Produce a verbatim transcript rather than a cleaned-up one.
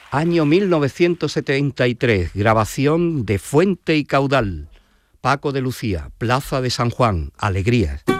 Año mil novecientos setenta y tres, grabación de Fuente y Caudal, Paco de Lucía, Plaza de San Juan, Alegrías.